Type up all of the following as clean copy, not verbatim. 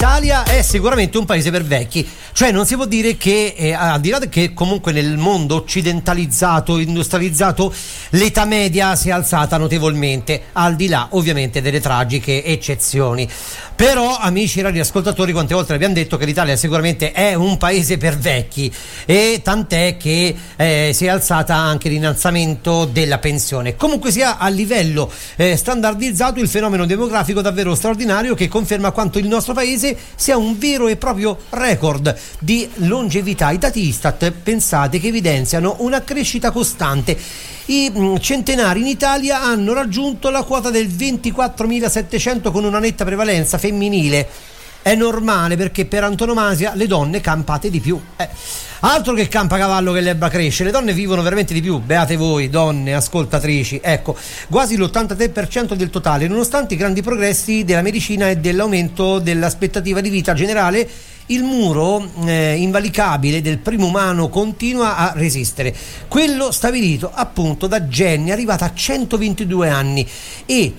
l'Italia è sicuramente un paese per vecchi, cioè non si può dire che al di là che comunque nel mondo occidentalizzato, industrializzato, l'età media si è alzata notevolmente, al di là ovviamente delle tragiche eccezioni. Però, amici radioascoltatori, quante volte abbiamo detto che l'Italia sicuramente è un paese per vecchi, e tant'è che si è alzata anche l'innalzamento della pensione. Comunque sia, a livello standardizzato, il fenomeno demografico davvero straordinario che conferma quanto il nostro paese sia un vero e proprio record di longevità. I dati Istat, pensate, che evidenziano una crescita costante. I centenari in Italia hanno raggiunto la quota del 24.700 con una netta prevalenza femminile. È normale, perché per antonomasia le donne campate di più. Altro che campacavallo che l'erba cresce, le donne vivono veramente di più, beate voi donne ascoltatrici. Ecco, quasi l'83% del totale, nonostante i grandi progressi della medicina e dell'aumento dell'aspettativa di vita generale. Il muro invalicabile del primo umano continua a resistere, quello stabilito appunto da Jenny, arrivata a 122 anni e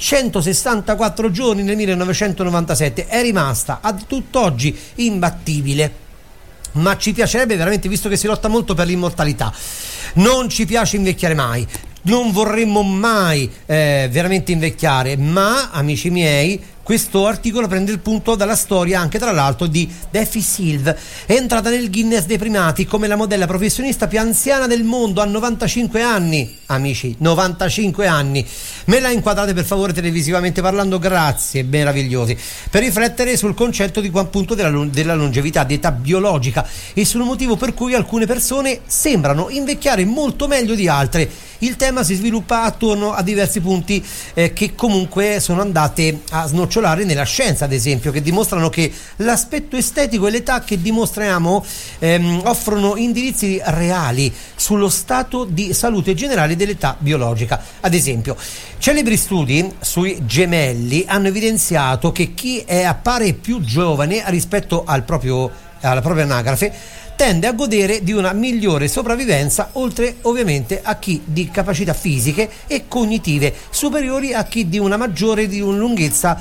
164 giorni nel 1997, è rimasta a tutt'oggi imbattibile. Ma ci piacerebbe veramente, visto che si lotta molto per l'immortalità, non ci piace invecchiare mai, non vorremmo mai veramente invecchiare, ma, amici miei, questo articolo prende il punto dalla storia anche, tra l'altro, di Daffy Silve. È entrata nel Guinness dei primati come la modella professionista più anziana del mondo, a 95 anni. Amici, 95 anni. Me la inquadrate per favore televisivamente parlando, grazie, meravigliosi, per riflettere sul concetto di appunto della longevità, di età biologica, e sul motivo per cui alcune persone sembrano invecchiare molto meglio di altre. Il tema si sviluppa attorno a diversi punti che comunque sono andate a snocciolare nella scienza, ad esempio, che dimostrano che l'aspetto estetico e l'età che dimostriamo offrono indirizzi reali sullo stato di salute generale dell'età biologica. Ad esempio, celebri studi sui gemelli hanno evidenziato che chi appare più giovane rispetto alla propria anagrafe tende a godere di una migliore sopravvivenza, oltre ovviamente a chi di capacità fisiche e cognitive superiori a chi di una maggiore lunghezza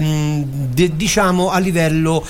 diciamo a livello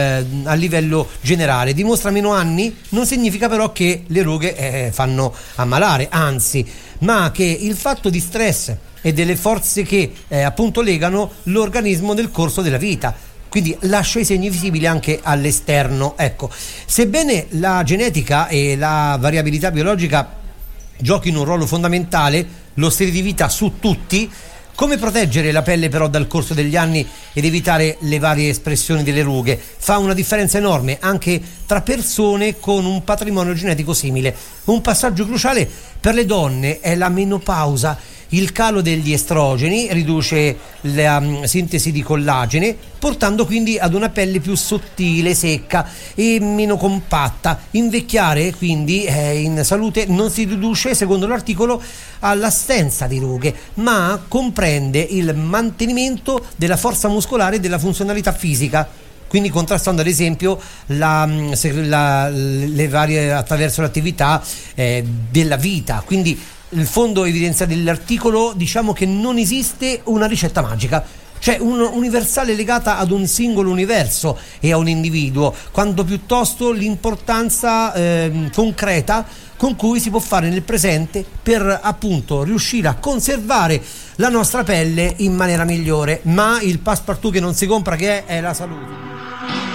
generale. Dimostra meno anni non significa però che le rughe fanno ammalare, anzi, ma che il fatto di stress e delle forze che appunto legano l'organismo nel corso della vita. Quindi lascia i segni visibili anche all'esterno. Ecco, sebbene la genetica e la variabilità biologica giochino un ruolo fondamentale, lo stile di vita su tutti, come proteggere la pelle però dal corso degli anni ed evitare le varie espressioni delle rughe? Fa una differenza enorme anche tra persone con un patrimonio genetico simile. Un passaggio cruciale per le donne è la menopausa. Il calo degli estrogeni riduce la sintesi di collagene, portando quindi ad una pelle più sottile, secca e meno compatta. Invecchiare quindi in salute non si riduce, secondo l'articolo, all'assenza di rughe, ma comprende il mantenimento della forza muscolare e della funzionalità fisica, quindi contrastando ad esempio le varie attraverso l'attività della vita. Quindi il fondo evidenzia dell'articolo, diciamo che non esiste una ricetta magica, cioè universale legata ad un singolo universo e a un individuo, quanto piuttosto l'importanza concreta con cui si può fare nel presente per appunto riuscire a conservare la nostra pelle in maniera migliore. Ma il passepartout che non si compra, che è la salute.